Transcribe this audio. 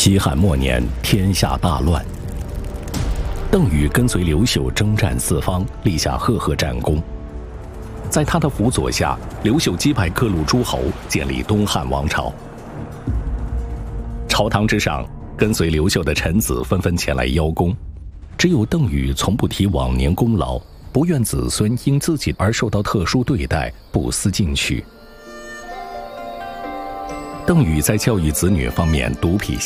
西汉末年，天下大乱。邓禹跟随刘秀征战四方，立下赫赫战功。在他的辅佐下，刘秀击败各路诸侯，建立东汉王朝。朝堂之上，跟随刘秀的臣子纷纷前来邀功，只有邓禹从不提往年功劳，不愿子孙因自己而受到特殊对待，不思进取。邓禹在教育子女方面独辟